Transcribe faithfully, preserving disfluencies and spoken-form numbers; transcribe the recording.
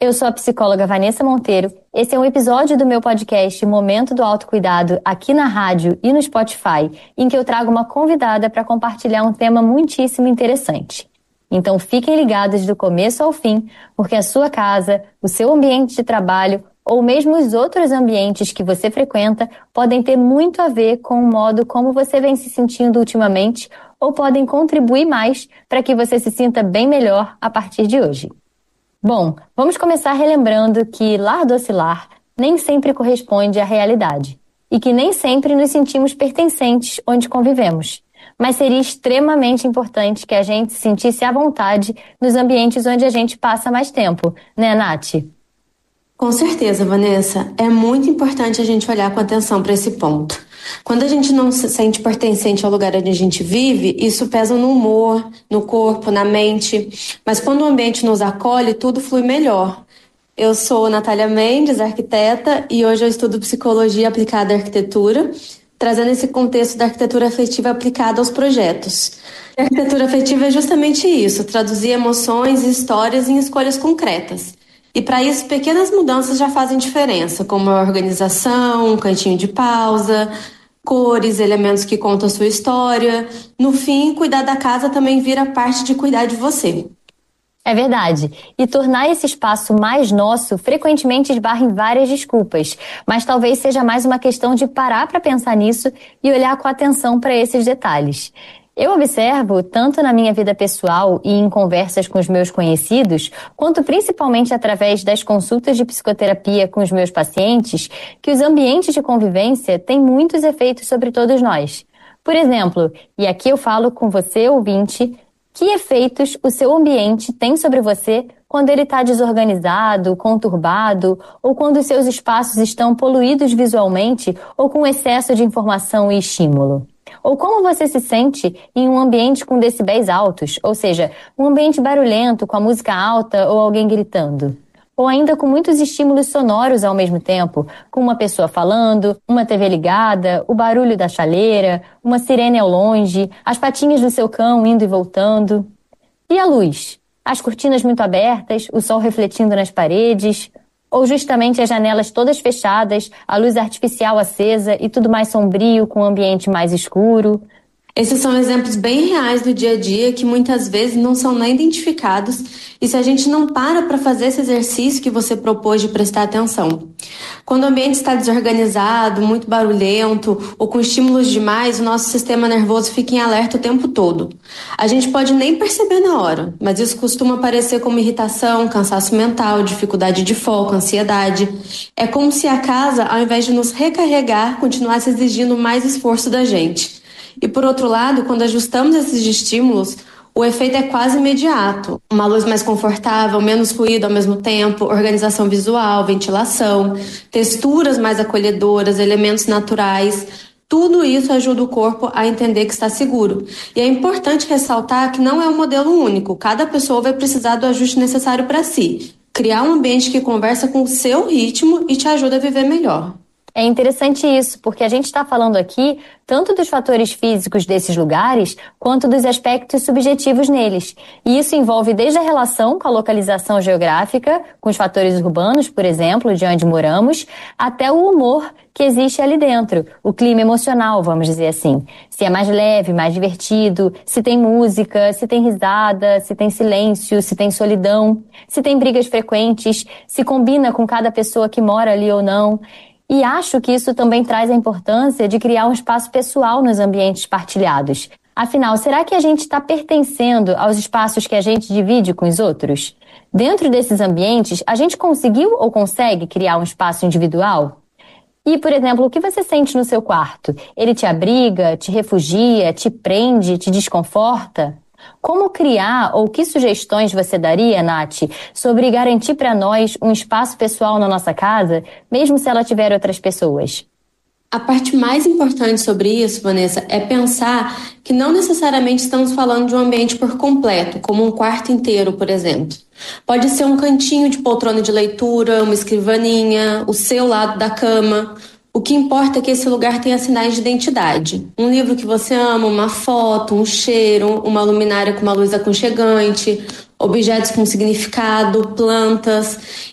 Eu sou a psicóloga Vanessa Monteiro. Esse é um episódio do meu podcast Momento do Autocuidado aqui na rádio e no Spotify, em que eu trago uma convidada para compartilhar um tema muitíssimo interessante. Então fiquem ligados do começo ao fim, porque a sua casa, o seu ambiente de trabalho ou mesmo os outros ambientes que você frequenta podem ter muito a ver com o modo como você vem se sentindo ultimamente ou podem contribuir mais para que você se sinta bem melhor a partir de hoje. Bom, vamos começar relembrando que lar doce lar nem sempre corresponde à realidade e que nem sempre nos sentimos pertencentes onde convivemos. Mas seria extremamente importante que a gente se sentisse à vontade nos ambientes onde a gente passa mais tempo, né, Nath? Com certeza, Vanessa. É muito importante a gente olhar com atenção para esse ponto. Quando a gente não se sente pertencente ao lugar onde a gente vive, isso pesa no humor, no corpo, na mente. Mas quando o ambiente nos acolhe, tudo flui melhor. Eu sou Natália Mendes, arquiteta, e hoje eu estudo psicologia aplicada à arquitetura, trazendo esse contexto da arquitetura afetiva aplicada aos projetos. A arquitetura afetiva é justamente isso, traduzir emoções e histórias em escolhas concretas. E para isso, pequenas mudanças já fazem diferença, como a organização, um cantinho de pausa, cores, elementos que contam a sua história. No fim, cuidar da casa também vira parte de cuidar de você. É verdade. E tornar esse espaço mais nosso frequentemente esbarra em várias desculpas, mas talvez seja mais uma questão de parar para pensar nisso e olhar com atenção para esses detalhes. Eu observo, tanto na minha vida pessoal e em conversas com os meus conhecidos, quanto principalmente através das consultas de psicoterapia com os meus pacientes, que os ambientes de convivência têm muitos efeitos sobre todos nós. Por exemplo, e aqui eu falo com você, ouvinte, que efeitos o seu ambiente tem sobre você quando ele está desorganizado, conturbado, ou quando os seus espaços estão poluídos visualmente ou com excesso de informação e estímulo? Ou como você se sente em um ambiente com decibéis altos, ou seja, um ambiente barulhento, com a música alta ou alguém gritando? Ou ainda com muitos estímulos sonoros ao mesmo tempo, com uma pessoa falando, uma T V ligada, o barulho da chaleira, uma sirene ao longe, as patinhas do seu cão indo e voltando. E a luz? As cortinas muito abertas, o sol refletindo nas paredes, ou justamente as janelas todas fechadas, a luz artificial acesa e tudo mais sombrio com o ambiente mais escuro? Esses são exemplos bem reais do dia a dia que muitas vezes não são nem identificados e se a gente não para para fazer esse exercício que você propôs de prestar atenção. Quando o ambiente está desorganizado, muito barulhento ou com estímulos demais, o nosso sistema nervoso fica em alerta o tempo todo. A gente pode nem perceber na hora, mas isso costuma aparecer como irritação, cansaço mental, dificuldade de foco, ansiedade. É como se a casa, ao invés de nos recarregar, continuasse exigindo mais esforço da gente. E por outro lado, quando ajustamos esses estímulos, o efeito é quase imediato. Uma luz mais confortável, menos ruído ao mesmo tempo, organização visual, ventilação, texturas mais acolhedoras, elementos naturais. Tudo isso ajuda o corpo a entender que está seguro. E é importante ressaltar que não é um modelo único. Cada pessoa vai precisar do ajuste necessário para si. Criar um ambiente que conversa com o seu ritmo e te ajuda a viver melhor. É interessante isso, porque a gente está falando aqui tanto dos fatores físicos desses lugares, quanto dos aspectos subjetivos neles. E isso envolve desde a relação com a localização geográfica, com os fatores urbanos, por exemplo, de onde moramos, até o humor que existe ali dentro, o clima emocional, vamos dizer assim. Se é mais leve, mais divertido, se tem música, se tem risada, se tem silêncio, se tem solidão, se tem brigas frequentes, se combina com cada pessoa que mora ali ou não. E acho que isso também traz a importância de criar um espaço pessoal nos ambientes partilhados. Afinal, será que a gente está pertencendo aos espaços que a gente divide com os outros? Dentro desses ambientes, a gente conseguiu ou consegue criar um espaço individual? E, por exemplo, o que você sente no seu quarto? Ele te abriga, te refugia, te prende, te desconforta? Como criar ou que sugestões você daria, Nath, sobre garantir para nós um espaço pessoal na nossa casa, mesmo se ela tiver outras pessoas? A parte mais importante sobre isso, Vanessa, é pensar que não necessariamente estamos falando de um ambiente por completo, como um quarto inteiro, por exemplo. Pode ser um cantinho de poltrona de leitura, uma escrivaninha, o seu lado da cama. O que importa é que esse lugar tenha sinais de identidade. Um livro que você ama, uma foto, um cheiro, uma luminária com uma luz aconchegante, objetos com significado, plantas.